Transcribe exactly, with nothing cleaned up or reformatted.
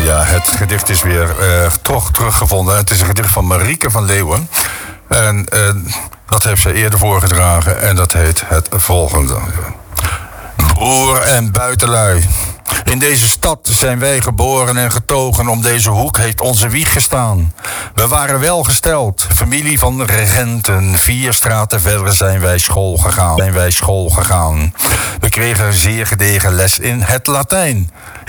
ja, het gedicht is weer uh, toch teruggevonden. Het is een gedicht van Marieke van Leeuwen. En uh, dat heeft ze eerder voorgedragen. En dat heet het volgende. Broer en buitenlui. In deze stad zijn wij geboren en getogen. Om deze hoek heeft onze wieg gestaan. We waren welgesteld, familie van regenten. Vier straten verder zijn wij school gegaan. Zijn wij school gegaan. We kregen zeer gedegen les in het Latijn.